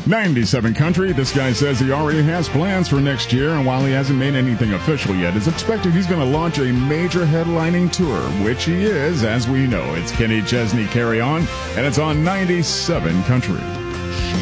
97 Country. This guy says he already has plans for next year, and while he hasn't made anything official yet, it's expected he's going to launch a major headlining tour, which he is, as we know. It's Kenny Chesney, Carry On, and it's on 97 Country.